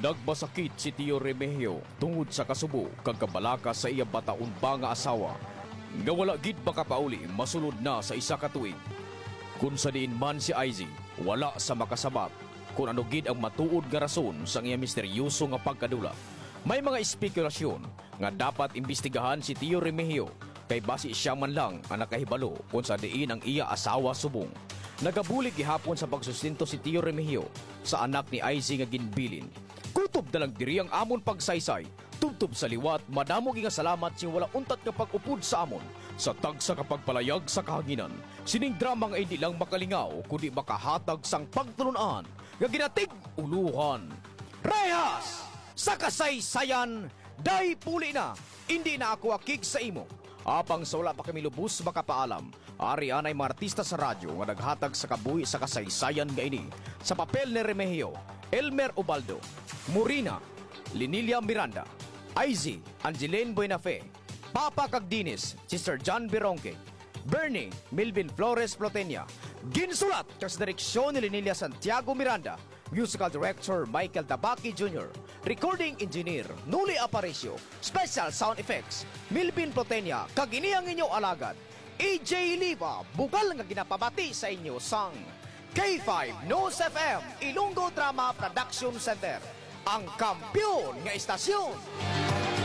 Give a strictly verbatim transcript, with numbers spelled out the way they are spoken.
Nagbasakit si Tio Remigio tungod sa kasubo kag kabalaka sa iya bataon pa nga asawa. Nga wala gid makapauli masulod na sa isa ka tuig. Kung sa diin man si Izzy, wala sa makasabat kung ano gid ang matuod nga rason sa iya misteryoso nga pagkadula. May mga espekulasyon nga dapat imbestigahan si Tio Remigio kay basi siya man lang ang nakahibalo kung sa diin ang iya asawa subong. Nagabulig gihapon sa pagsustinto si Tio Remigio sa anak ni Izzy nga ginbilin. Kutob na lang diri ang amon pagsaysay. Tubtob sa liwat, madamo nga salamat si wala untat nga pag-upod sa amon. Sa tagsa kapag palayag sa kahanginan, sining drama nga hindi lang makalingaw, kundi makahatag sang pagtulunan, nga ginatig uluhan. Rehas! Sa kasaysayan, day puli na, hindi na ako akig sa imo. Apang sa wala pa kami lubos makapaalam, ari anay mga artista sa radyo nga naghatag sa kabuhi sa kasaysayan nga ini. Sa papel ni Remigio, Elmer Ubaldo, Murina, Linilia Miranda, Izzy, Angeline Buenafe, Papa Cagdinis, Sister John Bironque, Bernie, Milvin Flores Plotenia. Ginsulat sa direksyon ni Linilia Santiago Miranda, Musical Director Michael Tabaki Junior, Recording Engineer Nuli Aparicio, Special Sound Effects Milvin Plotenia, kag ini ang inyo alagad A J Liva, bugal nga ginapabati sa inyo sang K five News F M Ilonggo Drama Production Center, ang kampiyon nga istasyon.